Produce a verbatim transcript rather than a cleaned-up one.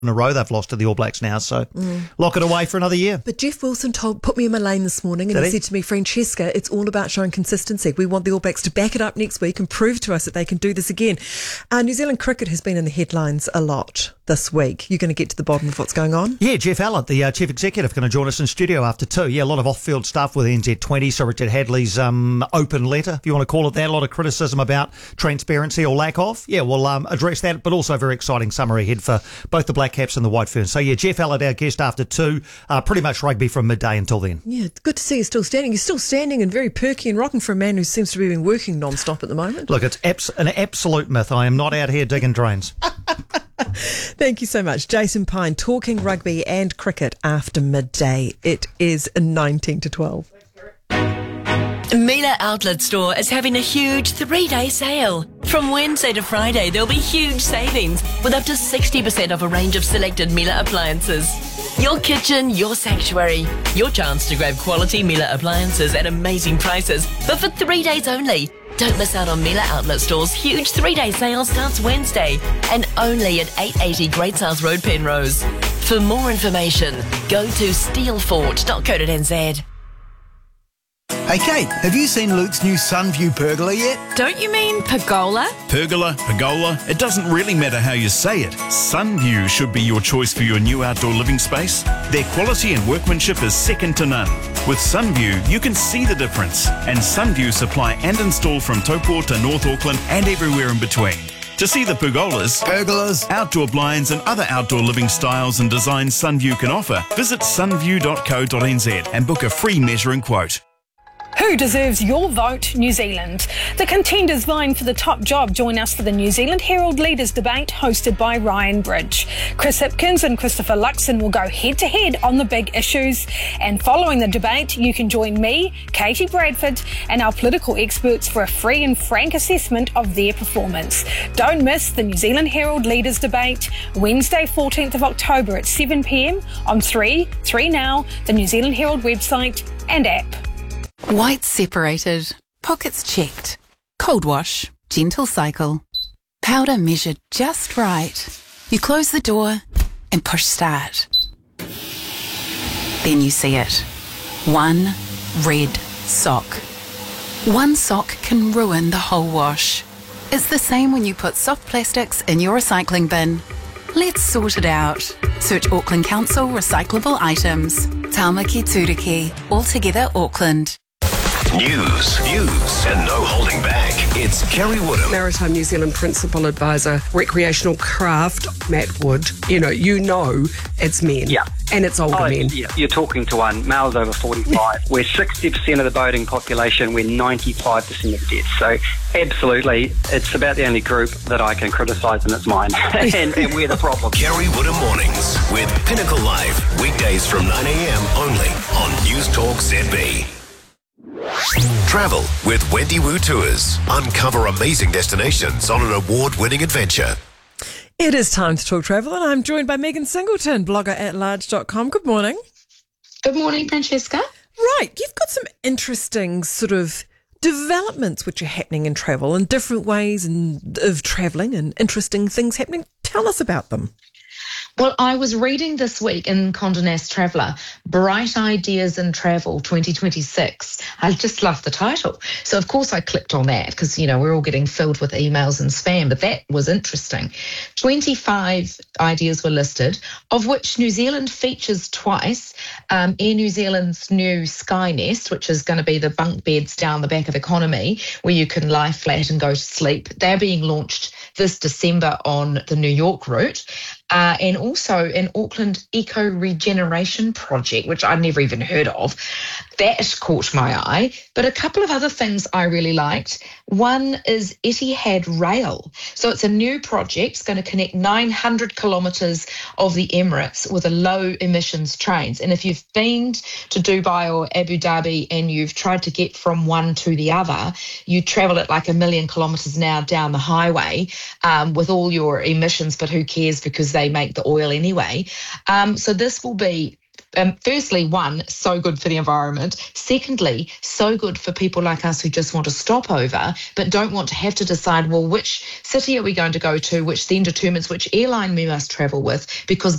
in a row they've lost to the All Blacks now, so mm. lock it away for another year. But Jeff Wilson told, put me in my lane this morning, and Did he, he said to me, Francesca, it's all about showing consistency. We want the All Blacks to back it up next week and prove to us that they can do this again. Uh, New Zealand cricket has been in the headlines a lot this week. You're going to get to the bottom of what's going on? Yeah, Jeff Allett, the uh, chief executive, going to join us in studio after two. Yeah, a lot of off-field stuff with N Z twenty, so Richard Hadley's um, open letter, if you want to call it that, a lot of criticism about transparency or lack of. Yeah, we'll um, address that, but also a very exciting summer ahead for both the Black Caps and the White Ferns. So yeah, Jeff Allett, our guest after two, uh, pretty much rugby from midday until then. Yeah, it's good to see you still standing. You're still standing and very perky and rocking for a man who seems to be working non-stop at the moment. Look, it's abs- an absolute myth. I am not out here digging drains. Thank you so much. Jason Pine, talking rugby and cricket after midday. It is nineteen to twelve. Miele Outlet Store is having a huge three-day sale. From Wednesday to Friday, there'll be huge savings with up to sixty percent off a range of selected Miele appliances. Your kitchen, your sanctuary. Your chance to grab quality Miele appliances at amazing prices, but for three days only. Don't miss out on Miele Outlet Store's huge three-day sale starts Wednesday and only at eight eighty Great South Road, Penrose. For more information, go to steelfort dot co dot n z. Hey Kate, have you seen Luke's new Sunview pergola yet? Don't you mean pergola? Pergola, pergola, it doesn't really matter how you say it. Sunview should be your choice for your new outdoor living space. Their quality and workmanship is second to none. With Sunview, you can see the difference. And Sunview supply and install from Taupō to North Auckland and everywhere in between. To see the pergolas, pergolas, outdoor blinds and other outdoor living styles and designs Sunview can offer, visit sunview dot co dot n z and book a free measuring quote. Who deserves your vote? New Zealand. The contenders vying for the top job join us for the New Zealand Herald Leaders Debate hosted by Ryan Bridge. Chris Hipkins and Christopher Luxon will go head-to-head on the big issues. And following the debate, you can join me, Katie Bradford, and our political experts for a free and frank assessment of their performance. Don't miss the New Zealand Herald Leaders Debate, Wednesday fourteenth of October at seven p m on three, three Now, the New Zealand Herald website and app. White separated, pockets checked, cold wash, gentle cycle, powder measured just right. You close the door and push start. Then you see it. One red sock. One sock can ruin the whole wash. It's the same when you put soft plastics in your recycling bin. Let's sort it out. Search Auckland Council recyclable items. Tāmaki Turiki, altogether Auckland. News, views, and no holding back. It's Kerry Woodham. Maritime New Zealand Principal Advisor, Recreational Craft, Matt Wood. You know, you know it's men. Yeah. And it's older oh, men. Yeah. You're talking to one, males over forty-five. We're sixty percent of the boating population. We're ninety-five percent of the deaths. So absolutely, it's about the only group that I can criticise, and it's mine. and, and we're the problem. Kerry Woodham Mornings with Pinnacle Live. Weekdays from nine a m only on News Talk Z B. Travel with Wendy Wu Tours. Uncover amazing destinations on an award-winning adventure. It is time to talk travel, and I'm joined by Megan Singleton, blogger at large dot com. Good morning. Good morning, Francesca. Right, you've got some interesting sort of developments which are happening in travel and different ways and, of travelling and interesting things happening. Tell us about them. Well, I was reading this week in Condé Nast Traveller, Bright Ideas in Travel twenty twenty-six. I just love the title. So, of course, I clicked on that because, you know, we're all getting filled with emails and spam, but that was interesting. twenty-five ideas were listed, of which New Zealand features twice. Um, Air New Zealand's new Skynest, which is going to be the bunk beds down the back of economy, where you can lie flat and go to sleep. They're being launched this December on the New York route. Uh, and also an Auckland Eco Regeneration Project, which I'd never even heard of. That caught my eye. But a couple of other things I really liked. One is Etihad Rail. So it's a new project. It's going to connect nine hundred kilometres of the Emirates with a low emissions trains. And if you've been to Dubai or Abu Dhabi and you've tried to get from one to the other, you travel at like a million kilometres an hour down the highway um, with all your emissions, but who cares because they make the oil anyway. Um, so this will be Um, firstly, one, so good for the environment. Secondly, so good for people like us who just want to stop over but don't want to have to decide, well, which city are we going to go to, which then determines which airline we must travel with, because